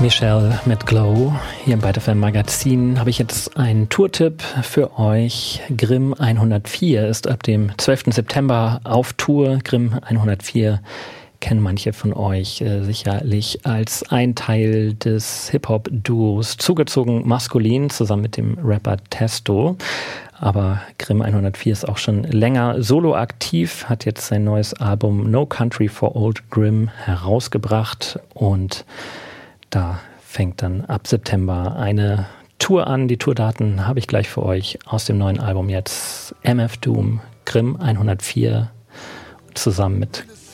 Michelle mit Glow. Hier im Byte FM Magazin habe ich jetzt einen Tourtipp für euch. Grimm 104 ist ab dem 12. September auf Tour. Grimm 104 kennen manche von euch sicherlich als ein Teil des Hip-Hop-Duos Zugezogen Maskulin zusammen mit dem Rapper Testo. Aber Grimm 104 ist auch schon länger solo aktiv, hat jetzt sein neues Album No Country for Old Grimm herausgebracht und da fängt dann ab September eine Tour an. Die Tourdaten habe ich gleich für euch aus dem neuen Album jetzt. MF Doom, Grimm 104, zusammen mit